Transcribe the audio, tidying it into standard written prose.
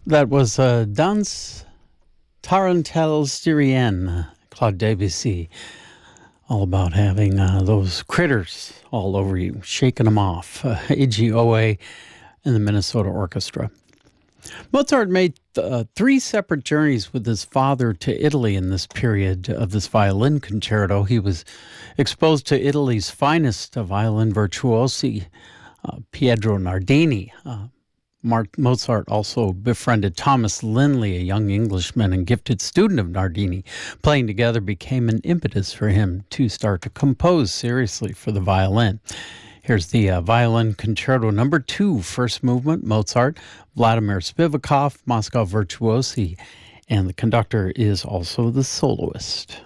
That was Danse Tarentelle Styrienne, Claude Debussy, all about having those critters all over you, shaking them off. AGOA and the Minnesota Orchestra. Mozart made three separate journeys with his father to Italy in this period of this violin concerto. He was exposed to Italy's finest violin virtuosi, Pietro Nardini. Mozart also befriended Thomas Lindley, a young Englishman and gifted student of Nardini. Playing together became an impetus for him to start to compose seriously for the violin. Here's the Violin Concerto No. 2, first movement, Mozart, Vladimir Spivakov, Moscow Virtuosi, and the conductor is also the soloist.